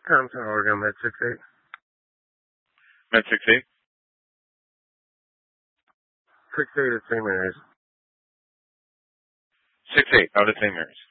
Thompson, Oregon, Med 68. Med 68? 68 at St. Mary's. 68 out at St. Mary's.